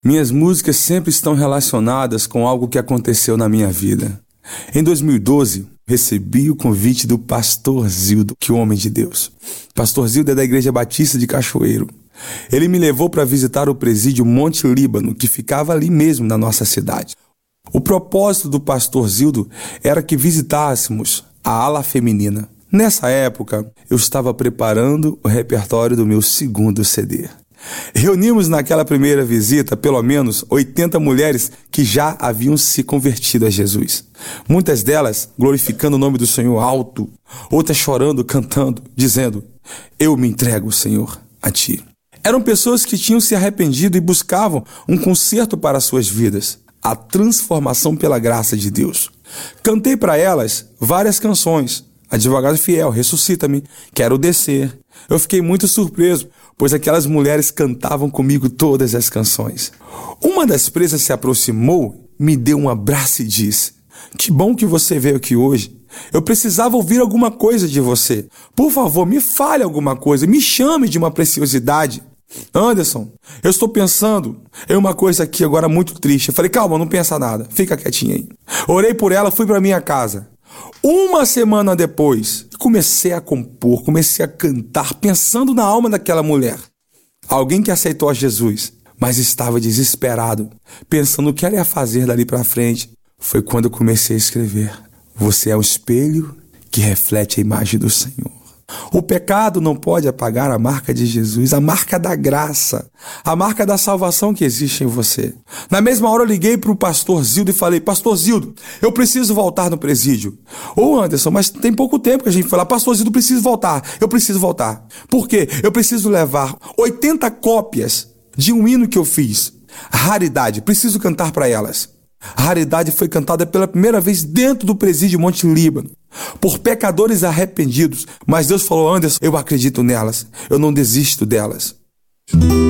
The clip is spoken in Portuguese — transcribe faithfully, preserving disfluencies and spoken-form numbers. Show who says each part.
Speaker 1: Minhas músicas sempre estão relacionadas com algo que aconteceu na minha vida. Em dois mil e doze, recebi o convite do pastor Zildo, que homem de Deus. Pastor Zildo é da Igreja Batista de Cachoeiro. Ele me levou para visitar o presídio Monte Líbano, que ficava ali mesmo na nossa cidade. O propósito do pastor Zildo era que visitássemos a ala feminina. Nessa época, eu estava preparando o repertório do meu segundo C D. Reunimos naquela primeira visita pelo menos oitenta mulheres que já haviam se convertido a Jesus. Muitas delas glorificando o nome do Senhor alto, outras chorando, cantando, dizendo: "Eu me entrego, Senhor, a Ti". Eram pessoas que tinham se arrependido e buscavam um conserto para suas vidas, a transformação pela graça de Deus. Cantei para elas várias canções: Advogado Fiel, Ressuscita-me, Quero Descer. Eu fiquei muito surpreso, pois aquelas mulheres cantavam comigo todas as canções. Uma das presas se aproximou, me deu um abraço e disse: "Que bom que você veio aqui hoje. Eu precisava ouvir alguma coisa de você. Por favor, me fale alguma coisa, me chame de uma preciosidade." "Anderson, eu estou pensando em uma coisa aqui agora muito triste." Eu falei: "Calma, não pensa nada, fica quietinha aí." Orei por ela, fui para minha casa. Uma semana depois, comecei a compor, comecei a cantar, pensando na alma daquela mulher. Alguém que aceitou a Jesus, mas estava desesperado, pensando o que ela ia fazer dali para frente. Foi quando eu comecei a escrever: "Você é um espelho que reflete a imagem do Senhor." O pecado não pode apagar a marca de Jesus, a marca da graça, a marca da salvação que existe em você. Na mesma hora eu liguei para o pastor Zildo e falei: "Pastor Zildo, eu preciso voltar no presídio." "Ô Anderson, mas tem pouco tempo que a gente foi lá." "Pastor Zildo, eu preciso voltar, eu preciso voltar." "Por quê?" "Eu preciso levar oitenta cópias de um hino que eu fiz, Raridade, preciso cantar para elas." A Raridade foi cantada pela primeira vez dentro do presídio Monte Líbano, por pecadores arrependidos. Mas Deus falou: "Anderson, eu acredito nelas, eu não desisto delas."